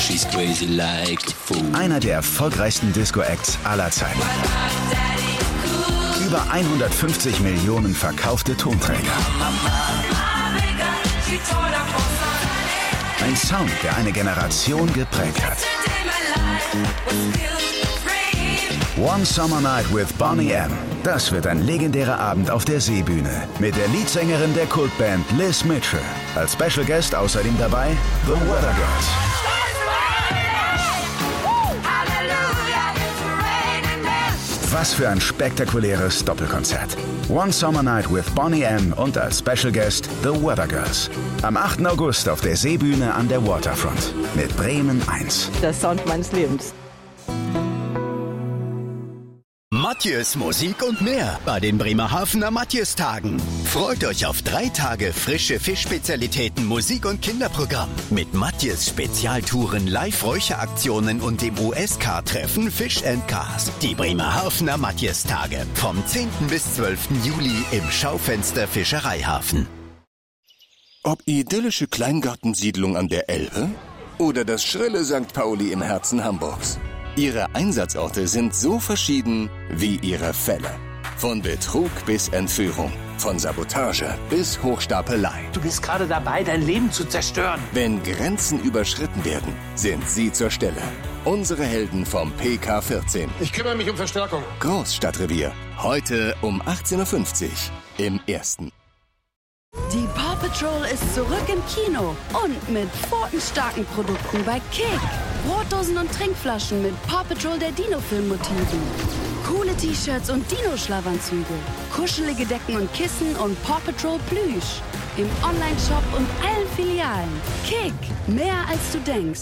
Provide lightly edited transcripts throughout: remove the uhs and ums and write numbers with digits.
She's crazy like a fool. Einer der erfolgreichsten Disco-Acts aller Zeiten. Über 150 Millionen verkaufte Tonträger. Ein Sound, der eine Generation geprägt hat. One Summer Night with Boney M. Das wird ein legendärer Abend auf der Seebühne mit der Leadsängerin der Kultband Liz Mitchell. Als Special Guest außerdem dabei The Weather Girls. Was für ein spektakuläres Doppelkonzert. One Summer Night with Boney M. und als Special Guest The Weather Girls. Am 8. August auf der Seebühne an der Waterfront mit Bremen 1. Der Sound meines Lebens. Matjes Musik und mehr bei den Bremerhavener Matjes-Tagen. Freut euch auf 3 Tage frische Fischspezialitäten, Musik und Kinderprogramm. Mit Matjes Spezialtouren, Live-Räucheraktionen und dem USK-Treffen Fish & Cars. Die Bremerhavener Matjes-Tage vom 10. bis 12. Juli im Schaufenster Fischereihafen. Ob idyllische Kleingartensiedlung an der Elbe oder das schrille St. Pauli im Herzen Hamburgs. Ihre Einsatzorte sind so verschieden wie ihre Fälle. Von Betrug bis Entführung, von Sabotage bis Hochstapelei. Du bist gerade dabei, dein Leben zu zerstören. Wenn Grenzen überschritten werden, sind sie zur Stelle. Unsere Helden vom PK14. Ich kümmere mich um Verstärkung. Großstadtrevier. Heute um 18.50 Uhr im Ersten. Die Paw Patrol ist zurück im Kino und mit pfotenstarken Produkten bei Kick. Brotdosen und Trinkflaschen mit Paw Patrol der Dino-Film-Motiven. Coole T-Shirts und Dino-Schlafanzüge. Kuschelige Decken und Kissen und Paw Patrol Plüsch. Im Online-Shop und allen Filialen. Kick, mehr als du denkst.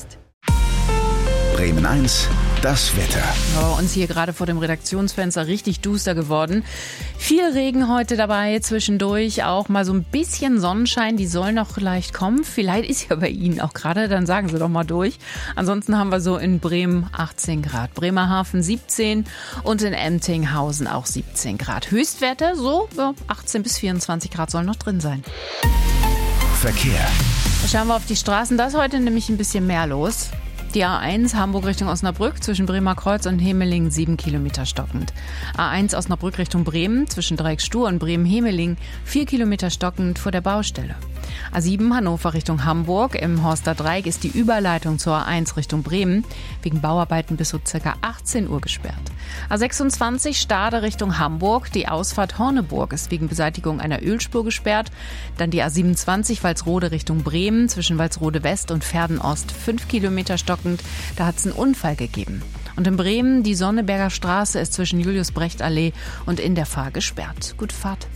Bremen 1, das Wetter. Oh, uns hier gerade vor dem Redaktionsfenster richtig duster geworden. Viel Regen heute dabei, zwischendurch auch mal so ein bisschen Sonnenschein. Die soll noch leicht kommen. Vielleicht ist ja bei Ihnen auch gerade, dann sagen Sie doch mal durch. Ansonsten haben wir so in Bremen 18 Grad, Bremerhaven 17 und in Emtinghausen auch 17 Grad. Höchstwerte so 18 bis 24 Grad sollen noch drin sein. Verkehr. Schauen wir auf die Straßen, da ist heute nämlich ein bisschen mehr los. Die A1 Hamburg Richtung Osnabrück zwischen Bremerkreuz und Hemeling 7 Kilometer stockend. A1 Osnabrück Richtung Bremen zwischen Dreieckstuhr und Bremen-Hemeling 4 Kilometer stockend vor der Baustelle. A7 Hannover Richtung Hamburg. Im Horster Dreieck ist die Überleitung zur A1 Richtung Bremen wegen Bauarbeiten bis so ca. 18 Uhr gesperrt. A26 Stade Richtung Hamburg. Die Ausfahrt Horneburg ist wegen Beseitigung einer Ölspur gesperrt. Dann die A27 Walsrode Richtung Bremen zwischen Walsrode West und Verden Ost 5 Kilometer stockend. Da hat es einen Unfall gegeben. Und in Bremen die Sonneberger Straße ist zwischen Julius-Brecht-Allee und in der Fahr gesperrt. Gute Fahrt.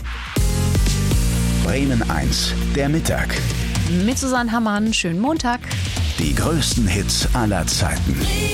Bremen 1, der Mittag. Mit Susanne Hammann, schönen Montag. Die größten Hits aller Zeiten.